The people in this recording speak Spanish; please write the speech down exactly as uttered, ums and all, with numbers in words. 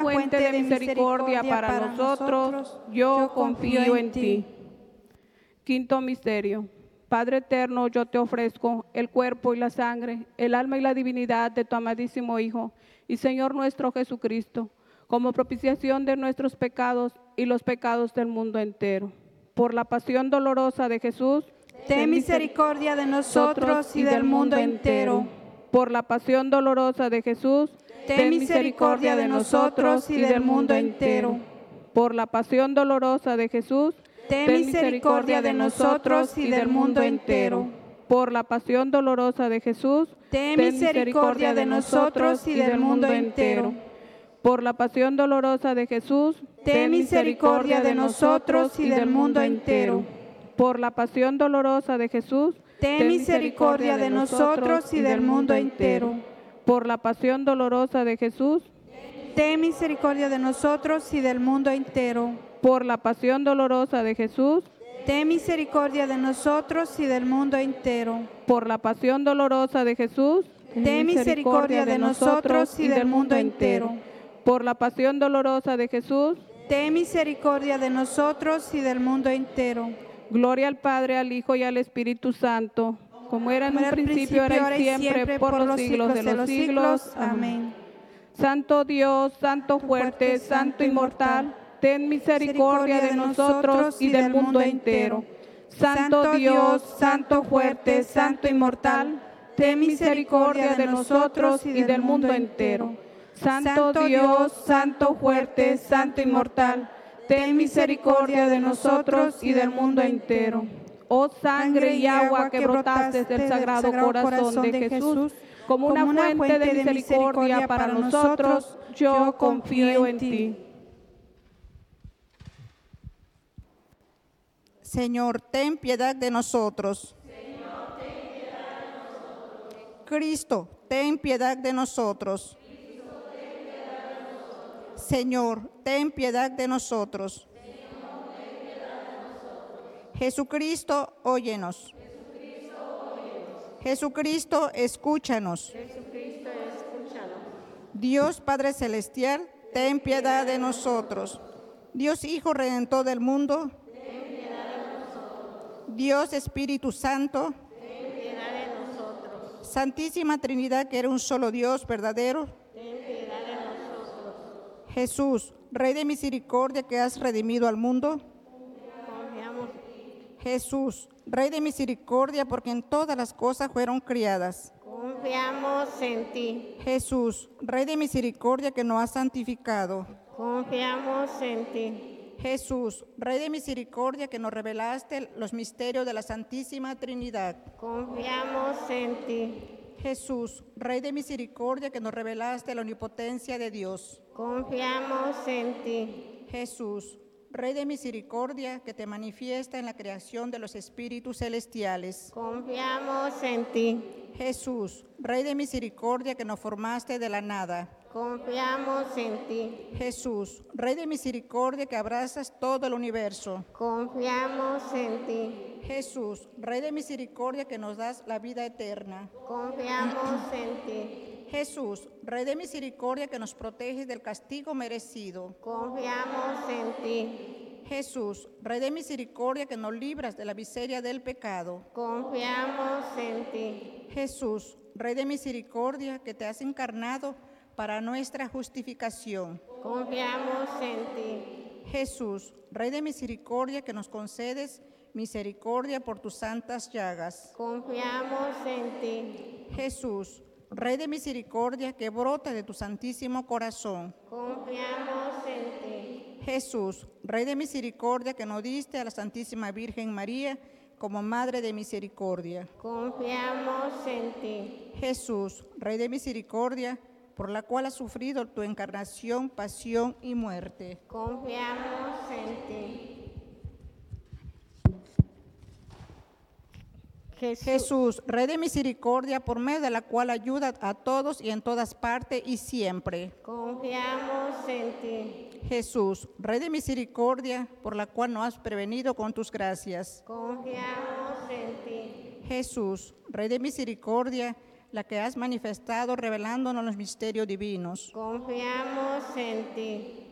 fuente de misericordia para nosotros, yo confío en ti. Quinto misterio. Padre eterno, yo te ofrezco el cuerpo y la sangre, el alma y la divinidad de tu amadísimo Hijo y Señor nuestro Jesucristo, como propiciación de nuestros pecados y los pecados del mundo entero. Por la pasión dolorosa de Jesús, ten misericordia de nosotros y del mundo entero. Por la pasión dolorosa de Jesús, ten misericordia de nosotros y del mundo entero. Por la pasión dolorosa de Jesús, ten misericordia de nosotros y del mundo entero. Por la pasión dolorosa de Jesús, ten misericordia de nosotros y del mundo entero. Por la pasión dolorosa de Jesús, ten misericordia de nosotros y del mundo entero. Por la pasión dolorosa de Jesús, ten misericordia de nosotros y del mundo entero. Por la pasión dolorosa de Jesús, ten misericordia de nosotros y del mundo entero. Por la pasión dolorosa de Jesús, ten misericordia de nosotros y del mundo entero. Por la pasión dolorosa de Jesús, ten misericordia de nosotros y del mundo entero. Por la pasión dolorosa de Jesús, ten misericordia de nosotros y del mundo entero. Gloria al Padre, al Hijo y al Espíritu Santo, como era en un principio, ahora y siempre, por los siglos de los siglos. Amén. Santo Dios, Santo fuerte, Santo inmortal, ten misericordia de nosotros y del mundo entero. Santo Dios, Santo fuerte, Santo inmortal, ten misericordia de nosotros y del mundo entero. Santo Dios, Santo fuerte, Santo inmortal, ten misericordia de nosotros y del mundo entero. Oh sangre y agua que brotaste del sagrado corazón de Jesús, como una fuente de misericordia para nosotros, yo confío en ti. Señor, ten piedad de nosotros. Señor, ten piedad de nosotros. Cristo, ten piedad de nosotros. Cristo, ten piedad de nosotros. Señor, ten piedad de nosotros. Señor, ten piedad de nosotros. Jesucristo, óyenos. Jesucristo, óyenos. Jesucristo, escúchanos. Jesucristo, escúchanos. Dios Padre Celestial, ten piedad de nosotros. Dios Hijo Redentor del mundo, Dios Espíritu Santo, ten piedad de nosotros. Santísima Trinidad, que era un solo Dios verdadero, ten piedad de nosotros. Jesús, Rey de misericordia, que has redimido al mundo, confiamos. Jesús, Rey de misericordia, porque en todas las cosas fueron criadas, confiamos en ti. Jesús, Rey de misericordia, que nos has santificado, confiamos en ti. Jesús, Rey de misericordia, que nos revelaste los misterios de la Santísima Trinidad, confiamos en ti. Jesús, Rey de misericordia, que nos revelaste la omnipotencia de Dios, confiamos en ti. Jesús, Rey de misericordia, que te manifiesta en la creación de los espíritus celestiales, confiamos en ti. Jesús, Rey de misericordia, que nos formaste de la nada, confiamos en ti. Jesús, Rey de misericordia, que abrazas todo el universo, confiamos en ti. Jesús, Rey de misericordia, que nos das la vida eterna, confiamos en ti. Jesús, Rey de misericordia, que nos proteges del castigo merecido, confiamos en ti. Jesús, Rey de misericordia, que nos libras de la miseria del pecado, confiamos en ti. Jesús, Rey de misericordia, que te has encarnado para nuestra justificación, confiamos en ti. Jesús, Rey de misericordia, que nos concedes misericordia por tus santas llagas, confiamos en ti. Jesús, Rey de misericordia, que brota de tu santísimo corazón, confiamos en ti. Jesús, Rey de misericordia, que nos diste a la Santísima Virgen María como Madre de misericordia, confiamos en ti. Jesús, Rey de misericordia, por la cual has sufrido tu encarnación, pasión y muerte, confiamos en ti. Jesús, Jesús, Rey de misericordia, por medio de la cual ayuda a todos y en todas partes y siempre, confiamos en ti. Jesús, Rey de misericordia, por la cual nos has prevenido con tus gracias, confiamos en ti. Jesús, Rey de misericordia, la que has manifestado revelándonos los misterios divinos. Confiamos en ti.